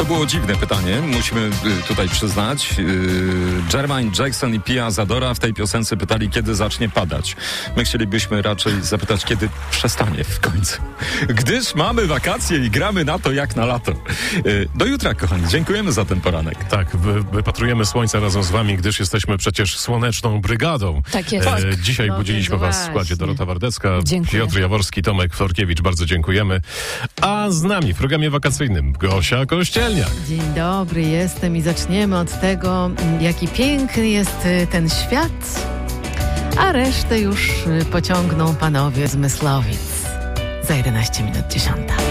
To było dziwne pytanie, musimy tutaj przyznać. Jermaine Jackson i Pia Zadora w tej piosence pytali, kiedy zacznie padać. My chcielibyśmy raczej zapytać, kiedy przestanie w końcu. Gdyż mamy wakacje i gramy na to jak na lato. Do jutra, kochani. Dziękujemy za ten poranek. Tak, wypatrujemy słońca razem z wami, gdyż jesteśmy przecież słoneczną brygadą. Tak jest. Dzisiaj budziliśmy was w składzie Dorota Wardecka, Piotr Jaworski, Tomek Florkiewicz. Bardzo dziękujemy. A z nami w programie wakacyjnym Gosia Kościelniak. Dzień dobry, jestem i zaczniemy od tego, jaki piękny jest ten świat, a resztę już pociągną panowie z Myslowic. Za 11 minut 10.